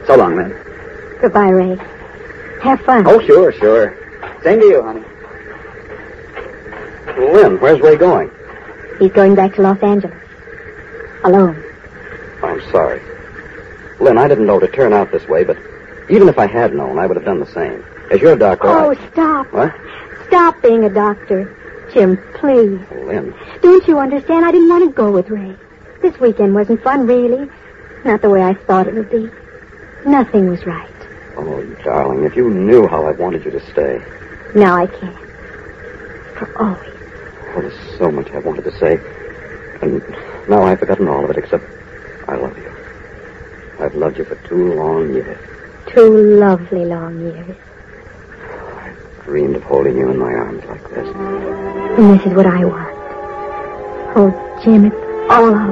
So long, Lynn. Goodbye, Ray. Have fun. Oh, sure. Same to you, honey. Lynn, where's Ray going? He's going back to Los Angeles. Alone. I'm sorry. Lynn, I didn't know it would turn out this way, but even if I had known, I would have done the same. As your doctor, Oh, stop. What? Stop being a doctor. Jim, please. Oh, Lynn. Don't you understand? I didn't want to go with Ray. This weekend wasn't fun, really. Not the way I thought it would be. Nothing was right. Oh, darling, if you knew how I wanted you to stay. Now I can't. For always. Oh, there's so much I wanted to say. And now I've forgotten all of it, except I love you. I've loved you for 2 long years. 2 lovely long years. I've dreamed of holding you in my arms like this. And this is what I want. Oh, Jim, it's all